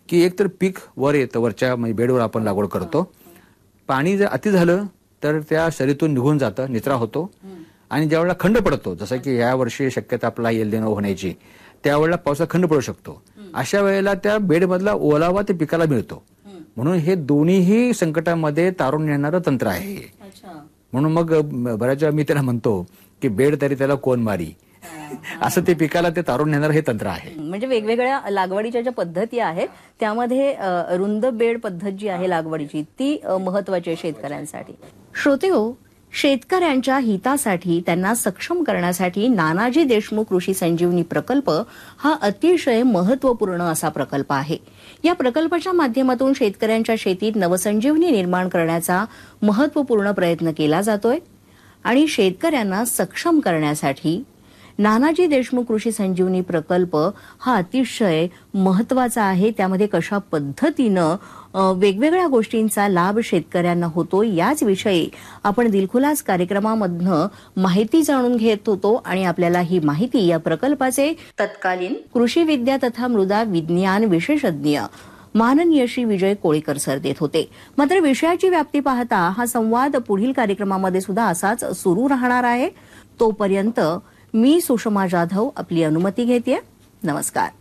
की एकतर पीक वर येतं, वरच्या म्हणजे बेडवर आपण लागवड करतो. पाणी जर अति झालं तर त्या शरीरातून निघून जातं, निचरा होतो. आणि ज्यावेळेला खंड पडतो, जसं की या वर्षी शक्यता आपला एल निनो होण्याची, त्यावेळेला पावसाचा खंड पडू शकतो. अशा वेळेला त्या बेडमधला ओलावा ते पिकाला मिळतो. म्हणून हे दोन्हीही संकटामध्ये तारून नेणारं तंत्र आहे. म्हणून मग बऱ्याच वेळा मी त्याला म्हणतो की बेड तरी त्याला कोण मारी, असं ते पिकाला ते तारून नेणारं हे तंत्र आहे. म्हणजे वेगवेगळ्या लागवडीच्या ज्या पद्धती आहेत त्यामध्ये रुंद बेड पद्धत जी आहे लागवडीची ती महत्वाची आहे शेतकऱ्यांसाठी. श्रोतेहो, शेतकऱ्यांच्या हितासाठी त्यांना सक्षम करण्यासाठी नानाजी देशमुख कृषी संजीवनी प्रकल्प हा अतिशय महत्वपूर्ण असा प्रकल्प आहे. या प्रकल्पाच्या माध्यमातून शेतकऱ्यांच्या शेतीत नवसंजीवनी निर्माण करण्याचा महत्वपूर्ण प्रयत्न केला जातोय आणि शेतकऱ्यांना सक्षम करण्यासाठी नानाजी देशमुख कृषी संजीवनी प्रकल्प हा अतिशय महत्वाचा आहे. त्यामध्ये कशा पद्धतीनं वेगवेगळ्या गोष्टींचा लाभ शेतकऱ्यांना होतो याच विषयी आपण दिलखुलास कार्यक्रमामधनं माहिती जाणून घेत होतो आणि आपल्याला ही माहिती या प्रकल्पाचे तत्कालीन कृषी विद्या तथा मृदा विज्ञान विशेषज्ञ माननीय श्री विजय कोळीकर सर देत होते. मात्र विषयाची व्याप्ती पाहता हा संवाद पुढील कार्यक्रमामध्ये सुद्धा असाच सुरू राहणार आहे. तोपर्यंत मी सुषमा जाधव आपली अनुमती घेते. नमस्कार.